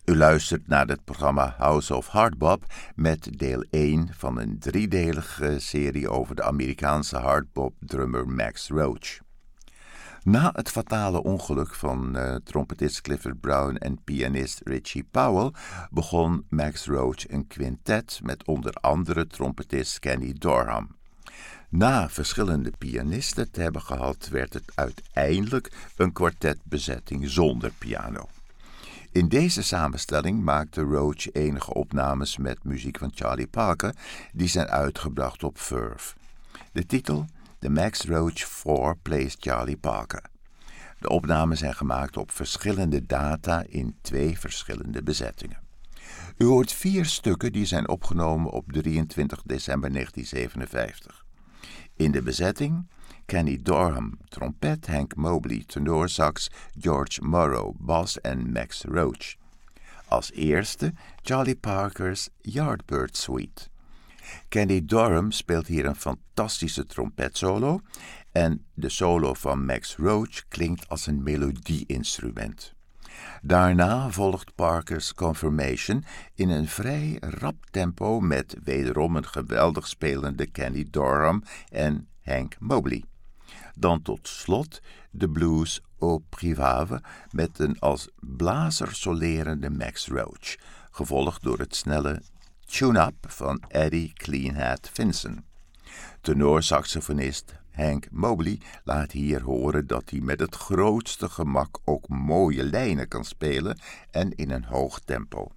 U luistert naar het programma House of Hardbop met deel 1 van een driedelige serie over de Amerikaanse hardbop-drummer Max Roach. Na het fatale ongeluk van trompetist Clifford Brown en pianist Richie Powell begon Max Roach een quintet met onder andere trompetist Kenny Dorham. Na verschillende pianisten te hebben gehad, werd het uiteindelijk een kwartetbezetting zonder piano. In deze samenstelling maakte Roach enige opnames met muziek van Charlie Parker, die zijn uitgebracht op Verve. De titel, The Max Roach 4 Plays Charlie Parker. De opnames zijn gemaakt op verschillende data in 2 verschillende bezettingen. U hoort 4 stukken die zijn opgenomen op 23 december 1957. In de bezetting Kenny Dorham, trompet, Hank Mobley, tenorsax, George Morrow, bas en Max Roach. Als eerste Charlie Parker's Yardbird Suite. Kenny Dorham speelt hier een fantastische trompetsolo en de solo van Max Roach klinkt als een melodie-instrument. Daarna volgt Parker's Confirmation in een vrij rap tempo met wederom een geweldig spelende Kenny Dorham en Hank Mobley. Dan tot slot de blues Au Privave met een als blazer solerende Max Roach, gevolgd door het snelle Tune-Up van Eddie Cleanhat Vinson. Tenorsaxofonist Hank Mobley laat hier horen dat hij met het grootste gemak ook mooie lijnen kan spelen en in een hoog tempo.